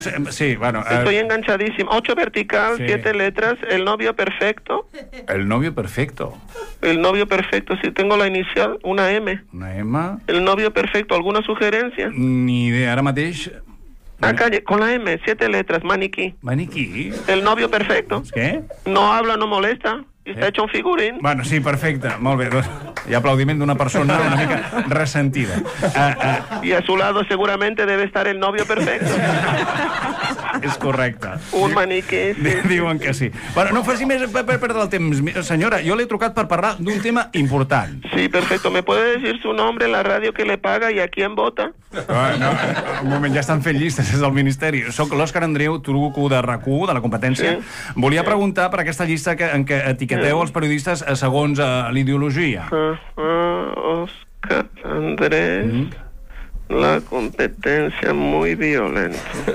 Sí, bueno... Estoy enganchadísimo. 8 vertical, sí. 7 letras, el novio perfecto. El novio perfecto. El novio perfecto, si tengo la inicial, una M. Una M. El novio perfecto, ¿alguna sugerencia? Ni idea, ara mateix... Calle, con la M, 7 letras, maniquí. Maniquí? El novio perfecto. Què? No habla, no molesta. Y está hecho un figurín. Bueno, sí, perfecte, molt bé. Doncs, hi ha aplaudiment d'una persona una mica ressentida. Y a su lado seguramente debe estar el novio perfecto. És correcte. Un maniquí. Sí. Diuen que sí. Bueno, no faci més per perdre el temps. Senyora, jo l'he trucat per parlar d'un tema important. Sí, perfecto. ¿Me puede decir su nombre, la radio que le paga y a quién vota? No, un moment, ja estan fent llistes des del Ministeri. Soc l'Òscar Andreu, truco de RAC1, de la competència. Sí. Volia preguntar per aquesta llista en què etiqueteu els periodistes segons l'ideologia. Òscar Andrés... La competencia muy violenta.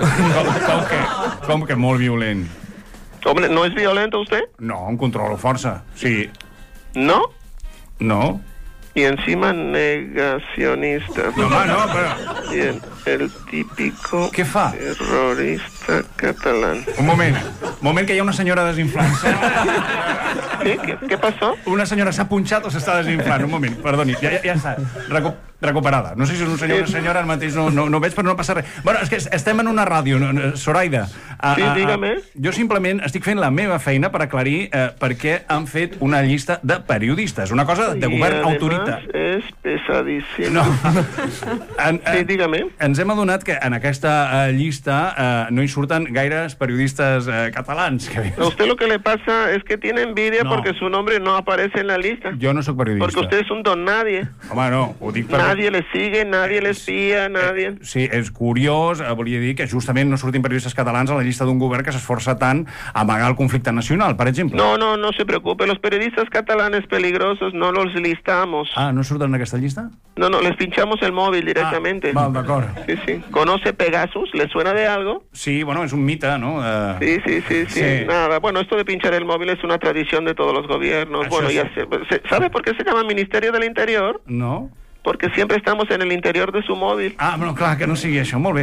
Com que molt violent? Hombre, ¿no es violento usted? No, em controlo força. Sí. ¿No? No. Y encima negacionista. No, home, no, però... Bien, el típico... Què fa? Terrorista catalán. Un moment que hi ha una senyora desinflant-se. ¿Sí? ¿Qué pasó? Una senyora s'ha punxat o s'està desinflant. Un moment, perdoni, ja està recuperada. No sé si és un senyor o una senyora, ara mateix no veig, però no passa res. Bueno, és que estem en una ràdio, Zoraida. Sí, dígame. Jo simplement estic fent la meva feina per aclarir per què han fet una llista de periodistes. Una cosa de govern autorita. Es pesadísimo. No. Sí, dígame. Ens hem adonat que en aquesta llista no hi surten gaires periodistes catalans. A usted lo que le pasa es que tiene envidia porque su nombre no aparece en la lista. Jo no sóc periodista. Porque usted es un don nadie. Home, no, ho dic per... Nadie le sigue, nadie le espía, nadie... Sí, és curiós, volia dir que justament no surtin periodistes catalans a la llista d'un govern que s'esforça tant a amagar el conflicte nacional, per exemple. No se preocupe, los periodistas catalanes peligrosos no los listamos. Ah, no surten en aquesta llista? No, les pinchamos el móvil directamente. Val, d'acord. Sí. ¿Conoce Pegasus? ¿Le suena de algo? Sí, bueno, es un mite, ¿no? Sí. Nada, bueno, esto de pinchar el móvil es una tradición de todos los gobiernos. Bueno, ya ¿sabe por qué se llama Ministerio del Interior? No. Porque siempre estamos en el interior de su móvil. Ah, bueno, clar, que no sigui això, molt bé.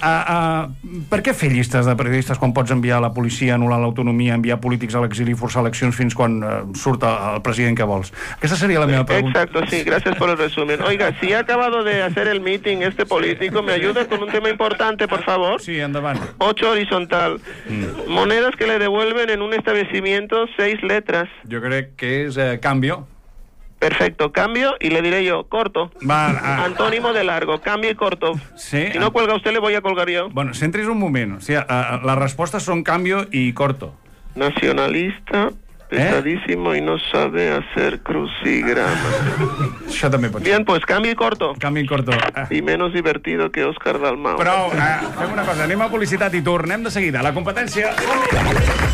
Per què fer llistes de periodistes quan pots enviar la policia, anul·lar l'autonomia, enviar polítics a l'exili i forçar eleccions fins quan surt el president que vols? Aquesta seria la meva pregunta. Exacto, sí, gracias por el resumen. Oiga, si ha acabado de hacer el meeting este político, ¿me ayuda con un tema importante, por favor? Sí, endavant. 8 horizontal. Monedas que le devuelven en un establecimiento 6 letras. Jo crec que és cambio. Perfecto, cambio y le diré yo, corto. Antónimo de largo, cambio y corto. Sí. Si no cuelga usted, le voy a colgar yo. Bueno, centris un moment. O sigui, les respostes són cambio y corto. Nacionalista, pesadísimo y no sabe hacer crucigrama. Això també pot ser. Bien, pues cambio y corto. Canvi i corto. Y menos divertido que Òscar Dalmau. Prou, fem una cosa, anem a publicitat i tornem de seguida. La competència...